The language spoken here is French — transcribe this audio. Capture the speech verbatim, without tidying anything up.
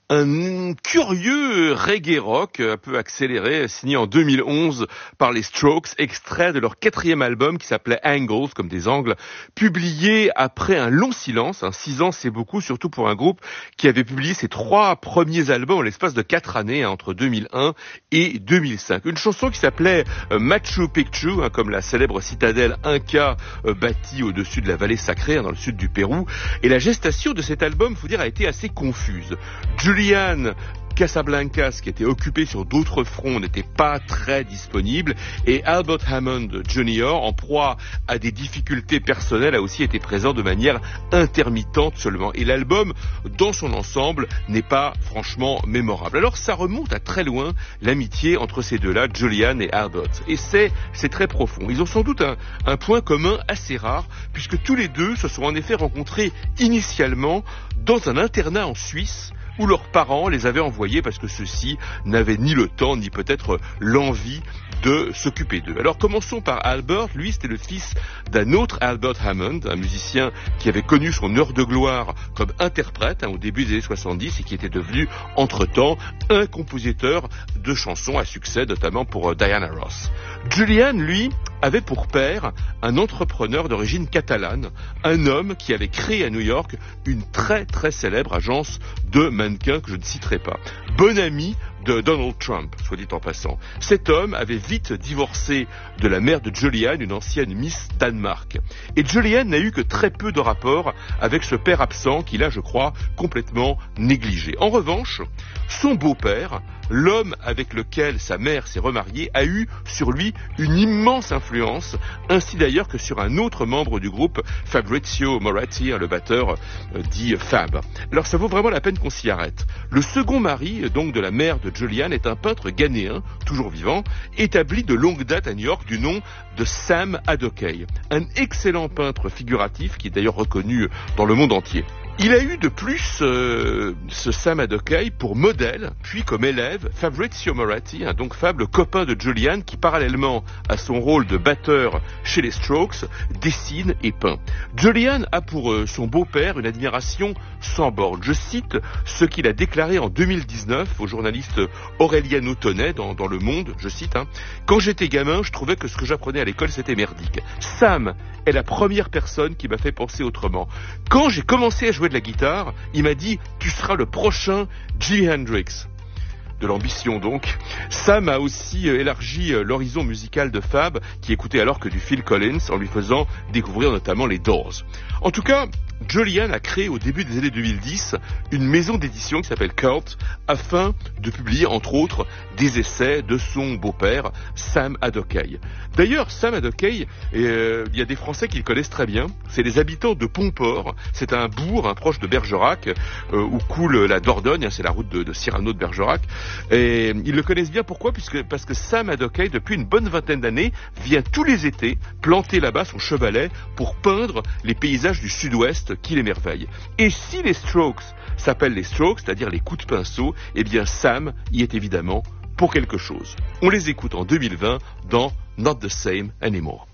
Un curieux reggae rock un peu accéléré, signé en deux mille onze par les Strokes, extrait de leur quatrième album qui s'appelait Angles, comme des angles, publié après un long silence. Hein, six ans, c'est beaucoup, surtout pour un groupe qui avait publié ses trois premiers albums en l'espace de quatre années, hein, entre deux mille un et deux mille cinq. Une chanson qui s'appelait euh, Machu Picchu, hein, comme la célèbre citadelle Inca euh, bâtie au-dessus de la vallée sacrée, hein, dans le sud du Pérou. Et la gestation de cet album, faut dire, a été assez confuse. Julian Casablancas, qui était occupé sur d'autres fronts, n'était pas très disponible, et Albert Hammond Junior, en proie à des difficultés personnelles, a aussi été présent de manière intermittente seulement. Et l'album, dans son ensemble, n'est pas franchement mémorable. Alors ça remonte à très loin, l'amitié entre ces deux-là, Julian et Albert. Et c'est, c'est très profond. Ils ont sans doute un, un point commun assez rare, puisque tous les deux se sont en effet rencontrés initialement dans un internat en Suisse, où leurs parents les avaient envoyés parce que ceux-ci n'avaient ni le temps, ni peut-être l'envie de s'occuper d'eux. Alors commençons par Albert. Lui, c'était le fils d'un autre Albert Hammond, un musicien qui avait connu son heure de gloire comme interprète, hein, au début des années soixante-dix, et qui était devenu, entre-temps, un compositeur de chansons à succès, notamment pour Diana Ross. Julian, lui, avait pour père un entrepreneur d'origine catalane, un homme qui avait créé à New York une très très célèbre agence de mannequins que je ne citerai pas. Bon ami de Donald Trump, soit dit en passant. Cet homme avait vite divorcé de la mère de Julian, une ancienne Miss Danemark. Et Julian n'a eu que très peu de rapport avec ce père absent qu'il a, je crois, complètement négligé. En revanche, son beau-père, l'homme avec lequel sa mère s'est remariée, a eu sur lui une immense influence, ainsi d'ailleurs que sur un autre membre du groupe, Fabrizio Moratti, le batteur euh, dit Fab. Alors ça vaut vraiment la peine qu'on s'y arrête. Le second mari, donc de la mère de Julian, est un peintre ghanéen, toujours vivant, établi de longue date à New York du nom de Sam Adokay. Un excellent peintre figuratif qui est d'ailleurs reconnu dans le monde entier. Il a eu de plus euh, ce Sam Adokay pour modèle, puis comme élève, Fabrizio Moratti, hein, donc Fab, le copain de Julian, qui parallèlement à son rôle de batteur chez les Strokes, dessine et peint. Julian a pour euh, son beau-père une admiration sans borne. Je cite ce qu'il a déclaré en deux mille dix-neuf au journaliste Aureliano Tonnet dans, dans Le Monde, je cite, hein, « Quand j'étais gamin, je trouvais que ce que j'apprenais à l'école, c'était merdique. Sam est la première personne qui m'a fait penser autrement. Quand j'ai commencé à jouer de la guitare, il m'a dit « Tu seras le prochain Jimi Hendrix ». De l'ambition donc. Sam a aussi élargi l'horizon musical de Fab, qui écoutait alors que du Phil Collins, en lui faisant découvrir notamment les Doors. En tout cas, Julian a créé au début des années deux mille dix une maison d'édition qui s'appelle Cult, afin de publier entre autres des essais de son beau-père, Sam Adokay. D'ailleurs, Sam Adokay, euh, il y a des Français qui le connaissent très bien, c'est les habitants de Pontport, c'est un bourg hein, proche de Bergerac, euh, où coule la Dordogne, hein, c'est la route de, de Cyrano de Bergerac, et ils le connaissent bien, pourquoi ? Puisque, parce que Sam Adokay, depuis une bonne vingtaine d'années, vient tous les étés planter là-bas son chevalet pour peindre les paysages du sud-ouest qui l'émerveillent. Et si les Strokes s'appellent les Strokes, c'est-à-dire les coups de pinceau, eh bien Sam y est évidemment pour quelque chose. On les écoute en deux mille vingt dans Not the Same Anymore.